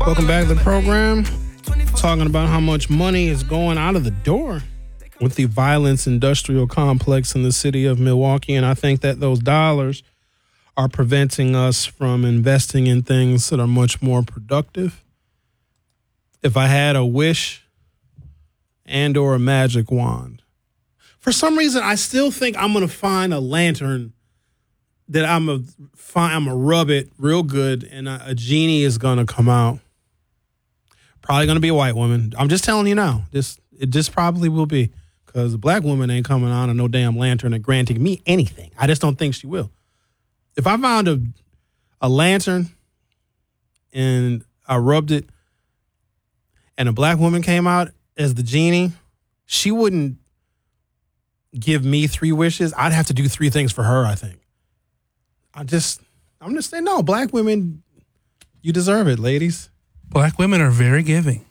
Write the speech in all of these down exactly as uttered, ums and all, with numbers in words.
Welcome back to the program. Talking about how much money is going out of the door with the violence industrial complex in the city of Milwaukee. And I think that those dollars are preventing us from investing in things that are much more productive. If I had a wish and or a magic wand, for some reason, I still think I'm going to find a lantern that I'm a find, I'm gonna rub it real good, and a, a genie is gonna come out. Probably gonna be a white woman. I'm just telling you now. This it just probably will be, because a black woman ain't coming on a no damn lantern and granting me anything. I just don't think she will. If I found a a lantern and I rubbed it, and a black woman came out as the genie, she wouldn't give me three wishes. I'd have to do three things for her, I think. I just, I'm just saying, no, black women, you deserve it, ladies. Black women are very giving.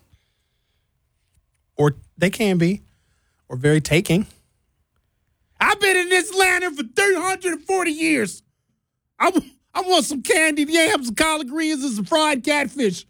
Or they can be, or very taking. I've been in this lantern for three hundred forty years. I, I want some candied yams, some collard greens, and some fried catfish.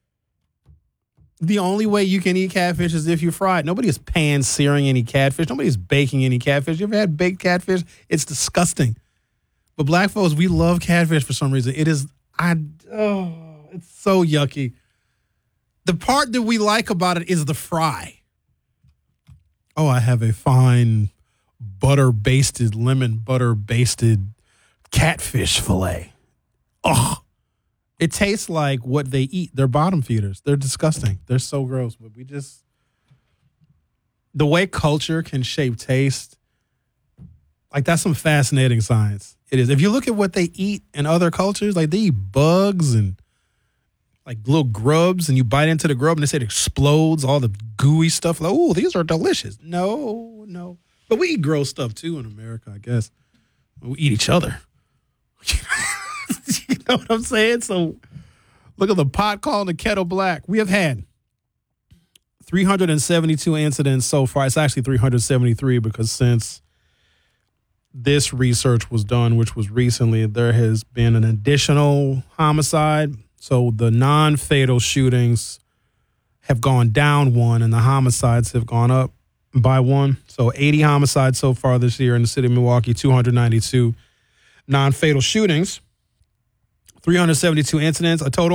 The only way you can eat catfish is if you fry it. Nobody is pan-searing any catfish. Nobody is baking any catfish. You ever had baked catfish? It's disgusting. But black folks, we love catfish for some reason. It is, I, oh, it's so yucky. The part that we like about it is the fry. Oh, I have a fine butter-basted, lemon butter-basted catfish fillet. Oh, it tastes like what they eat. They're bottom feeders. They're disgusting. They're so gross. But we just, the way culture can shape taste, like that's some fascinating science. It is. If you look at what they eat in other cultures, like they eat bugs and like little grubs, and you bite into the grub and they say it explodes, all the gooey stuff. Like, oh, these are delicious. No, no. But we eat gross stuff too in America, I guess. We eat each other. You know what I'm saying? So look at the pot calling the kettle black. We have had three hundred seventy-two incidents so far. It's actually three hundred seventy-three because since this research was done, which was recently, there has been an additional homicide. So the non-fatal shootings have gone down one, and the homicides have gone up by one. So eighty homicides so far this year in the city of Milwaukee, two hundred ninety-two non-fatal shootings, three hundred seventy-two incidents, a total